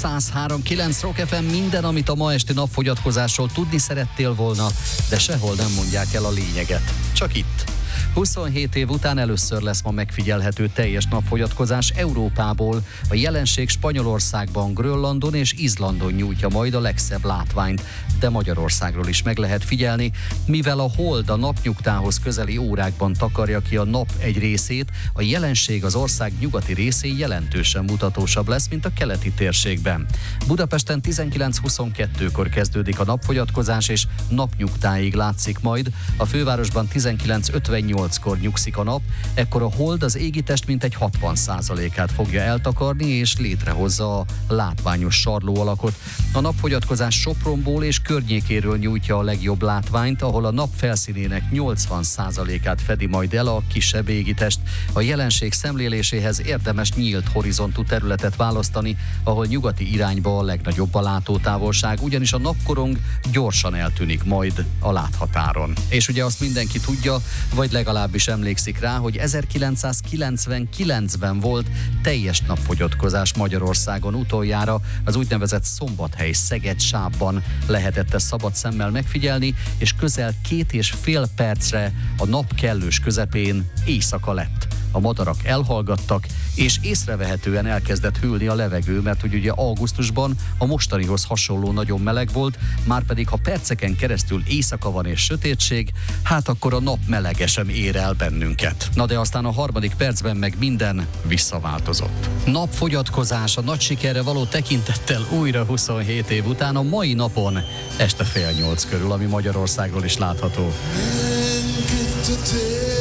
103.9 Rock FM, minden, amit a ma esti napfogyatkozásról tudni szerettél volna, de sehol nem mondják el a lényeget. Csak itt. 27 év után először lesz ma megfigyelhető teljes napfogyatkozás Európából. A jelenség Spanyolországban, Grönlandon és Izlandon nyújtja majd a legszebb látványt, de Magyarországról is meg lehet figyelni, mivel a hold a napnyugtához közeli órákban takarja ki a nap egy részét, a jelenség az ország nyugati részén jelentősen mutatósabb lesz, mint a keleti térségben. Budapesten 19:22-kor kezdődik a napfogyatkozás, és napnyugtáig látszik majd, a fővárosban 19:58-kor nyugszik a nap, ekkor a hold az égitest mintegy 60%-át fogja eltakarni, és létrehozza a látványos sarló alakot. A napfogyatkozás Sopronból és környékéről nyújtja a legjobb látványt, ahol a nap felszínének 80%-át fedi majd el a kisebb égitest. A jelenség szemléléséhez érdemes nyílt horizontú területet választani, ahol nyugati irányba a legnagyobb a látótávolság, ugyanis a napkorong gyorsan eltűnik majd a láthatáron. És ugye azt mindenki tudja, vagy legalábbis emlékszik rá, hogy 1999-ben volt teljes napfogyatkozás Magyarországon utoljára, az úgynevezett Szombathely-Szeged sávban lehetett ezt szabad szemmel megfigyelni, és közel 2,5 percre a nap kellős közepén éjszaka lett. A madarak elhallgattak, és észrevehetően elkezdett hűlni a levegő, mert ugye augusztusban a mostanihoz hasonló nagyon meleg volt, márpedig ha perceken keresztül éjszaka van és sötétség, hát akkor a nap melege sem ér el bennünket. Na de aztán a harmadik percben meg minden visszaváltozott. Napfogyatkozás a nagy sikerre való tekintettel újra 27 év után a mai napon este 7:30 körül, ami Magyarországról is látható.